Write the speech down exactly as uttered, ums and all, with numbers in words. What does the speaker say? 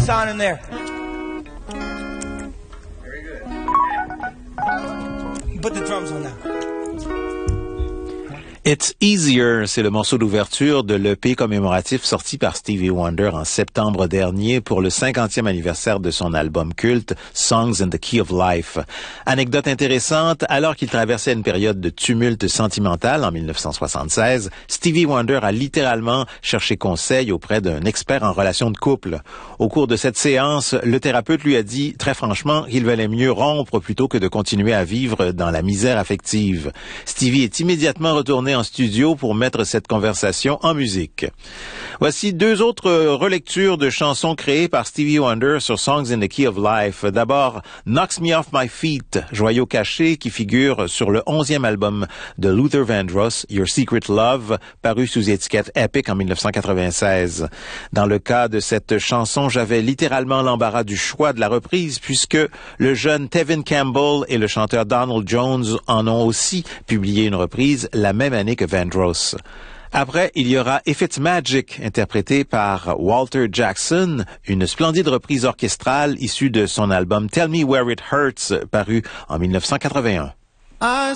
sound in there. Very good. Put the drums on now. It's Easier, c'est le morceau d'ouverture de l'E P commémoratif sorti par Stevie Wonder en septembre dernier pour le cinquantième anniversaire de son album culte Songs in the Key of Life. Anecdote intéressante, alors qu'il traversait une période de tumulte sentimental en dix-neuf cent soixante-seize, Stevie Wonder a littéralement cherché conseil auprès d'un expert en relations de couple. Au cours de cette séance, le thérapeute lui a dit très franchement qu'il valait mieux rompre plutôt que de continuer à vivre dans la misère affective. Stevie est immédiatement retourné en studio pour mettre cette conversation en musique. Voici deux autres relectures de chansons créées par Stevie Wonder sur Songs in the Key of Life. D'abord, Knocks Me Off My Feet, joyau caché qui figure sur le onzième album de Luther Vandross, Your Secret Love, paru sous étiquette Epic en dix-neuf cent quatre-vingt-seize. Dans le cas de cette chanson, j'avais littéralement l'embarras du choix de la reprise puisque le jeune Tevin Campbell et le chanteur Donald Jones en ont aussi publié une reprise la même année que Vandross. Après, il y aura If It's Magic, interprété par Walter Jackson, une splendide reprise orchestrale issue de son album Tell Me Where It Hurts, paru en dix-neuf cent quatre-vingt-un. I